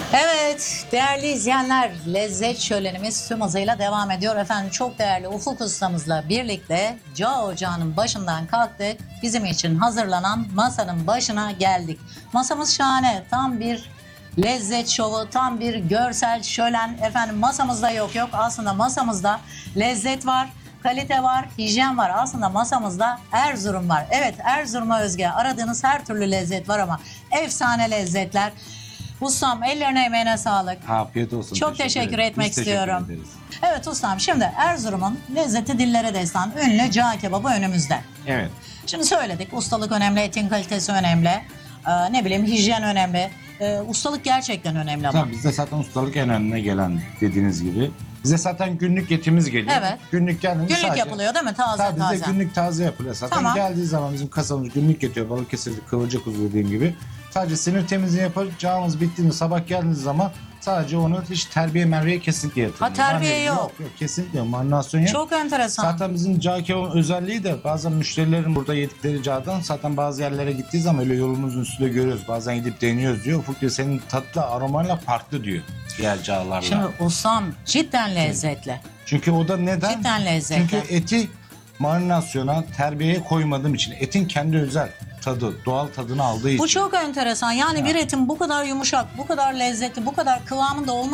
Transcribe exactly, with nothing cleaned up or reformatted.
Evet değerli izleyenler, lezzet şölenimiz tüm hızıyla devam ediyor. Efendim çok değerli Ufuk ustamızla birlikte Ca Ocağı'nın başından kalktık. Bizim için hazırlanan masanın başına geldik. Masamız şahane, tam bir lezzet şovu, tam bir görsel şölen. Efendim masamızda yok yok aslında masamızda lezzet var. Kalite var, hijyen var. Aslında masamızda Erzurum var. Evet, Erzurum'a özgü aradığınız her türlü lezzet var ama efsane lezzetler. Ustam ellerine emeğine sağlık. Afiyet olsun. Çok teşekkür, ederim. etmek Biz teşekkür istiyorum. ederiz. Evet ustam, şimdi Erzurum'un lezzeti dillere destan ünlü cağ kebabı önümüzde. Evet. Şimdi söyledik, ustalık önemli, etin kalitesi önemli. Ee, ne bileyim hijyen önemli. Ee, ustalık gerçekten önemli ama. Tabii bizde zaten ustalık en önüne gelen dediğiniz gibi. Bize zaten günlük etimiz geliyor. Evet. Günlük geldiğinde Günlük sadece, yapılıyor değil mi? Taze Tabii taze. bize günlük taze yapılıyor. Zaten Tamam. geldiği zaman bizim kasamız günlük getiriyor. Balıkesir'de kıvırcık kuzu dediğim gibi. Sadece sinir temizliği yapıp cağımız bittiğinde sabah geldiğiniz zaman sadece onu hiç terbiye merbiye kesinlikle yatırmıyor. Ha, terbiye yok. Yok yok kesinlikle yok. Marinasyon yok. Çok enteresan. Zaten bizim cağ kebabın özelliği de bazen müşterilerin burada yedikleri cağdan zaten bazı yerlere gittiği zaman öyle yolumuzun üstünde görüyoruz. Bazen gidip deniyoruz diyor. Ufuk diyor senin tatlı aromayla farklı diyor diğer cağlarla. Şimdi ustam cidden lezzetli. Çünkü o da neden? Cidden lezzetli. Çünkü eti marinasyona, terbiyeye koymadığım için etin kendi özel tadı, doğal tadını aldığı için. Bu çok enteresan. Yani bir etin bu kadar yumuşak, bu kadar lezzetli, bu kadar kıvamında olması